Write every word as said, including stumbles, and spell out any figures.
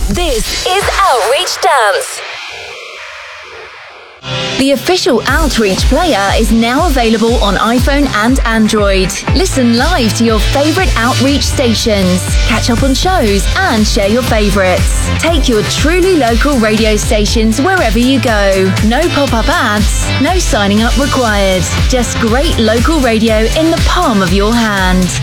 This is Outreach Dance. The official Outreach player is now available on iPhone and Android. Listen live to your favourite Outreach stations, catch up on shows and share your favourites. Take your truly local radio stations wherever you go. No pop-up ads, no signing up required. Just great local radio in the palm of your hand.